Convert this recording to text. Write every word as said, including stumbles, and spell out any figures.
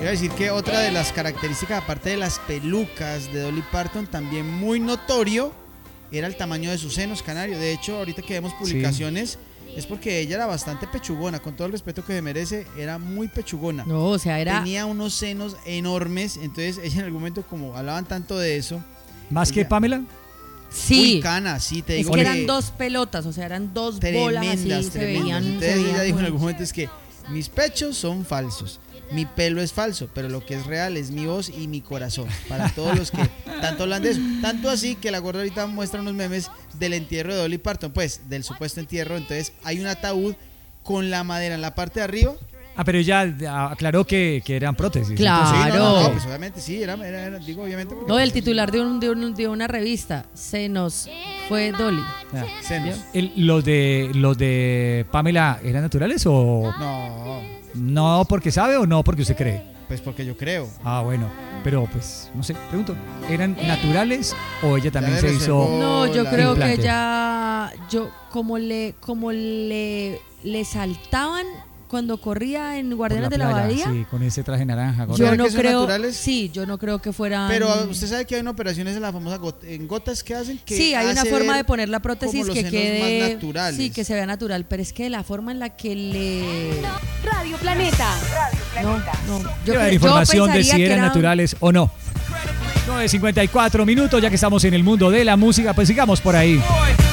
Quiero decir que otra de las características, aparte de las pelucas de Dolly Parton, también muy notorio, era el tamaño de sus senos, Canario. De hecho, ahorita que vemos publicaciones, sí, es porque ella era bastante pechugona, con todo el respeto que se merece, era muy pechugona. No, o sea, era... Tenía unos senos enormes, entonces ella en algún momento, como hablaban tanto de eso... ¿Más ella, que Pamela? Sí. Muy cana, sí, te digo es que que eran dos pelotas, o sea, eran dos bolas así, tremendas, se tremendas. veían... Entonces se veían ella dijo en muy... algún momento es que mis pechos son falsos, mi pelo es falso, pero lo que es real es mi voz y mi corazón. Para todos los que tanto hablan de eso. Tanto así que la gorda ahorita muestra unos memes del entierro de Dolly Parton, pues, del supuesto entierro. Entonces hay un ataúd con la madera en la parte de arriba. Ah, pero ella aclaró que, que eran prótesis. Claro. Sí, no, no, no, pues obviamente sí, era, era, era digo obviamente. No, el titular de, un, de, un, de una revista, se nos fue Dolly. Ah, senos. El, ¿Los de los de Pamela eran naturales o...? No. ¿No porque sabe o no porque usted cree? Pues porque yo creo. Ah, bueno, pero pues, no sé, pregunto, ¿eran naturales o ella también Ya se le hizo reservó No, yo la- creo implante? que ya, yo como le, como le, le saltaban cuando corría en Por Guardianes de la playa, Bahía. Sí, con ese traje naranja. Yo ¿Será no que son creo, naturales? sí, yo no creo que fueran. Pero usted sabe que hay una operación, es la famosa got- en gotas que hacen que sí, hay una hace forma ver de poner la prótesis como los que senos quede más naturales. sí, que se vea natural, pero es que la forma en la que le Radio Planeta. no, no, yo, Lleva creo- yo información de pensaría si que eran era- naturales o no. nueve cincuenta y cuatro minutos, ya que estamos en el mundo de la música, pues sigamos por ahí.